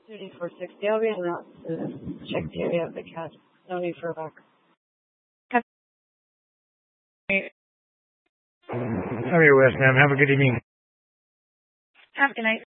Suiting 460. I'll be en route to check the area of the cat. No need for a back. I'm here, West, ma'am. Have a good evening. Have a good night.